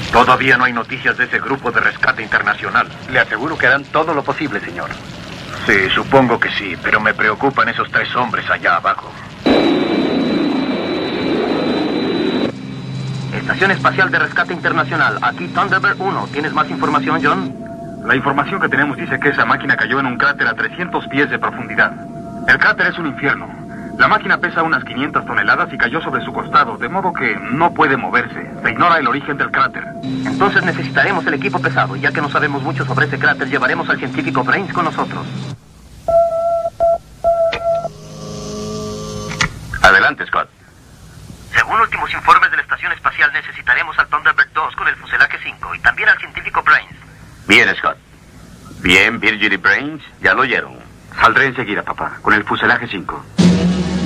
Todavía no hay noticias de ese grupo de rescate internacional. Le aseguro que harán todo lo posible, señor. Sí, supongo que sí, pero me preocupan esos 3 hombres allá abajo. Estación Espacial de Rescate Internacional. Aquí Thunderbird 1. ¿Tienes más información, John? La información que tenemos dice que esa máquina cayó en un cráter a 300 pies de profundidad. El cráter es un infierno. La máquina pesa unas 500 toneladas y cayó sobre su costado, de modo que no puede moverse. Se ignora el origen del cráter. Entonces necesitaremos el equipo pesado. Ya que no sabemos mucho sobre ese cráter, llevaremos al científico Brains con nosotros. Adelante, Scott. Según últimos informes de la Estación Espacial, necesitaremos al Thunderbird 2 con el fuselaje 5 y también al científico Brains. Bien, Scott. Bien, Virgil y Brains, ya lo oyeron. Saldré enseguida, papá, con el fuselaje 5.